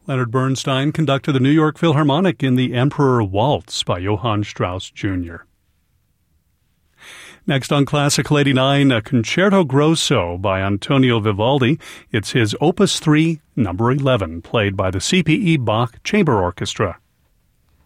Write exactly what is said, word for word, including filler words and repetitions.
Leonard Bernstein conducted the New York Philharmonic in the Emperor Waltz by Johann Strauss Junior Next on Classical eighty-nine, a Concerto Grosso by Antonio Vivaldi. It's his Opus three, number eleven, played by the C P E Bach Chamber Orchestra.